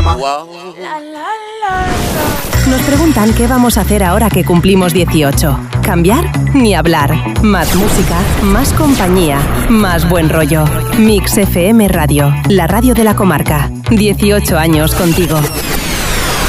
cama. Nos preguntan qué vamos a hacer ahora que cumplimos 18. ¿Cambiar? Ni hablar. Más música, más compañía, más buen rollo. Mix FM Radio, la radio de la comarca. 18 años contigo.